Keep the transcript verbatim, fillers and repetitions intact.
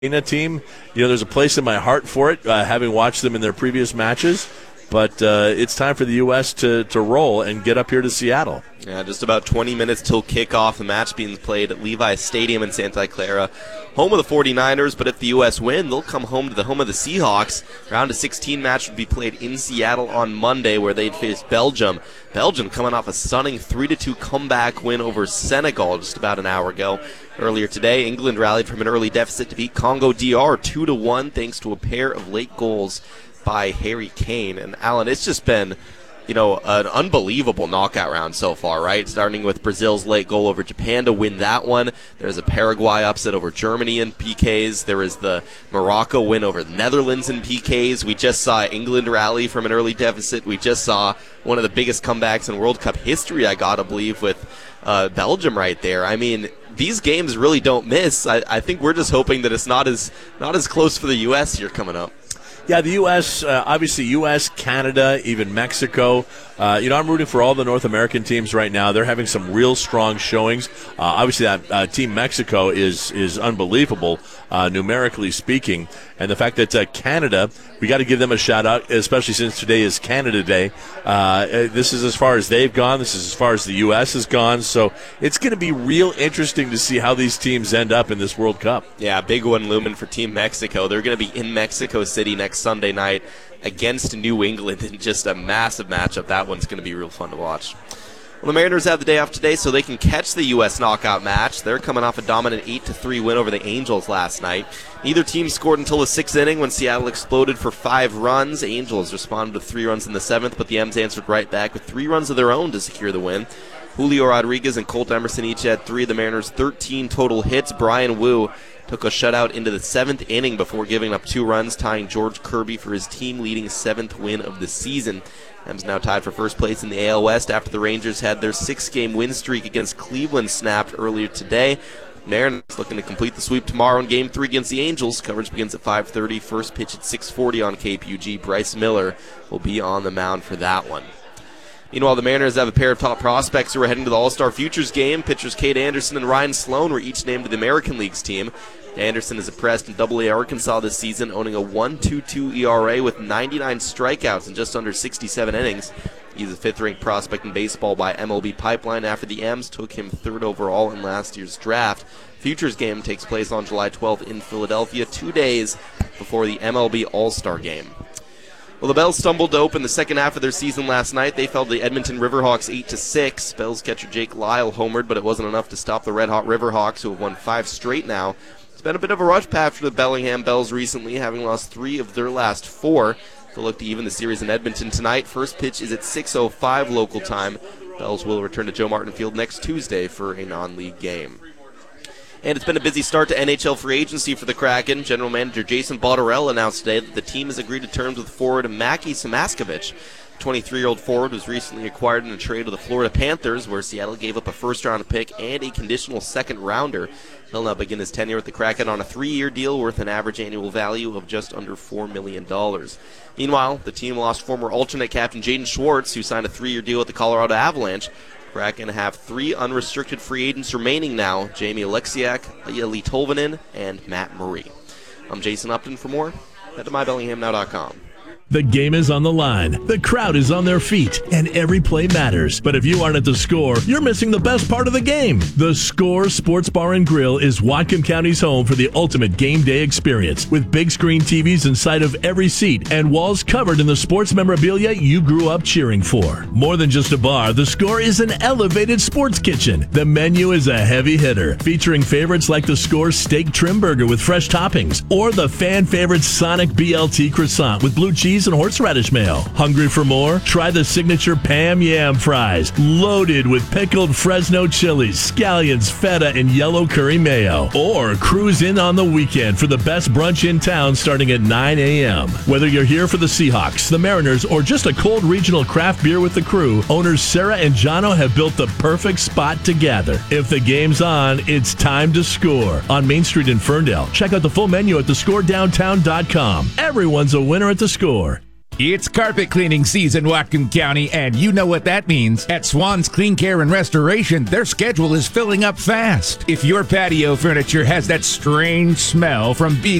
Argentina team, you know, there's a place in my heart for it, uh, having watched them in their previous matches. But uh, it's time for the U S to, to roll and get up here to Seattle. Yeah, just about twenty minutes till kickoff. The match being played at Levi Stadium in Santa Clara, home of the forty-niners. But if the U S win, they'll come home to the home of the Seahawks. Round of sixteen match would be played in Seattle on Monday, where they'd face Belgium. Belgium coming off a stunning three to two comeback win over Senegal just about an hour ago. Earlier today, England rallied from an early deficit to beat Congo D R two to one thanks to a pair of late goals by Harry Kane. And Alan, it's just been, you know, an unbelievable knockout round so far, right? Starting with Brazil's late goal over Japan to win that one. There's a Paraguay upset over Germany in P Ks. There is the Morocco win over the Netherlands in P Ks. We just saw England rally from an early deficit. We just saw one of the biggest comebacks in World Cup history, I gotta believe, with uh, Belgium right there. I mean, these games really don't miss. I, I think we're just hoping that it's not as not as close for the U S here coming up. Yeah, the U S, uh, obviously U S, Canada, even Mexico. Uh, you know, I'm rooting for all the North American teams right now. They're having some real strong showings. Uh, obviously, that uh, Team Mexico is is unbelievable, uh, numerically speaking. And the fact that uh, Canada, we got to give them a shout-out, especially since today is Canada Day. Uh, this is as far as they've gone. This is as far as the U S has gone. So it's going to be real interesting to see how these teams end up in this World Cup. Yeah, big one looming for Team Mexico. They're going to be in Mexico City next Sunday night against New England in just a massive matchup. That one's going to be real fun to watch. Well, the Mariners have the day off today so they can catch the U S knockout match. They're coming off a dominant eight to three win over the Angels last night. Neither team scored until the sixth inning when Seattle exploded for five runs. Angels responded with three runs in the seventh, but the M's answered right back with three runs of their own to secure the win. Julio Rodriguez and Colt Emerson each had three of the Mariners' thirteen total hits. Brian Wu took a shutout into the seventh inning before giving up two runs, tying George Kirby for his team-leading seventh win of the season. M's now tied for first place in the A L West after the Rangers had their six-game win streak against Cleveland snapped earlier today. Mariners looking to complete the sweep tomorrow in Game three against the Angels. Coverage begins at five thirty. First pitch at six forty on K P U G. Bryce Miller will be on the mound for that one. Meanwhile, the Mariners have a pair of top prospects who are heading to the All-Star Futures game. Pitchers Cade Anderson and Ryan Sloan were each named to the American League's team. Anderson is impressed in double A Arkansas this season, owning a one point two two E R A with ninety-nine strikeouts in just under sixty-seven innings. He's a fifth-ranked prospect in baseball by M L B Pipeline after the M's took him third overall in last year's draft. Futures game takes place on July twelfth in Philadelphia, two days before the M L B All-Star game. Well, the Bells stumbled to open the second half of their season last night. They fell to the Edmonton Riverhawks eight to six. Bells catcher Jake Lyle homered, but it wasn't enough to stop the red-hot Riverhawks, who have won five straight now. It's been a bit of a rush path for the Bellingham Bells recently, having lost three of their last four. They'll look to even the series in Edmonton tonight. First pitch is at six oh five local time. Bells will return to Joe Martin Field next Tuesday for a non-league game. And it's been a busy start to N H L free agency for the Kraken. General Manager Jason Botterill announced today that the team has agreed to terms with forward Mackie Samaskovich. The twenty-three-year-old forward was recently acquired in a trade with the Florida Panthers, where Seattle gave up a first-round pick and a conditional second-rounder. He'll now begin his tenure with the Kraken on a three-year deal worth an average annual value of just under four million dollars. Meanwhile, the team lost former alternate captain Jaden Schwartz, who signed a three-year deal with the Colorado Avalanche. Kraken have three unrestricted free agents remaining now: Jamie Alexiak, Lee Tolvanen, and Matt Murray. I'm Jason Upton. For more, head to my bellingham now dot com. The game is on the line, the crowd is on their feet, and every play matters. But if you aren't at the Score, you're missing the best part of the game. The Score Sports Bar and Grill is Whatcom County's home for the ultimate game day experience, with big screen T Vs inside of every seat and walls covered in the sports memorabilia you grew up cheering for. More than just a bar, the Score is an elevated sports kitchen. The menu is a heavy hitter, featuring favorites like the Score Steak Trim Burger with fresh toppings, or the fan favorite Sonic B L T Croissant with blue cheese and horseradish mayo. Hungry for more? Try the signature Pam Yam fries, loaded with pickled Fresno chilies, scallions, feta, and yellow curry mayo. Or cruise in on the weekend for the best brunch in town starting at nine a.m. Whether you're here for the Seahawks, the Mariners, or just a cold regional craft beer with the crew, owners Sarah and Jono have built the perfect spot to gather. If the game's on, it's time to Score. On Main Street in Ferndale, check out the full menu at the score downtown dot com. Everyone's a winner at the Score. It's carpet cleaning season, Whatcom County, and you know what that means. At Swan's Clean Care and Restoration, their schedule is filling up fast. If your patio furniture has that strange smell from being